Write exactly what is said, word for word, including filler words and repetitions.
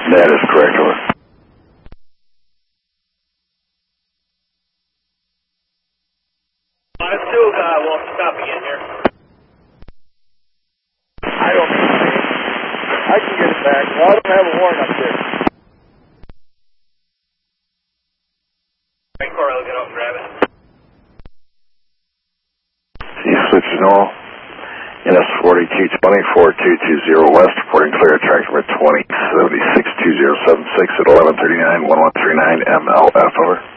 That is correct, over. Let's do, uh, we'll stop again here. I don't I can get it back. Well, I don't have a warrant up there. Right, Corey, I'll get out and grab it. C switching all. N S forty-two twenty, four two two zero west, reporting clear at track number twenty seventy-six two zero seven six at eleven thirty-nine, one one three nine M L F, over.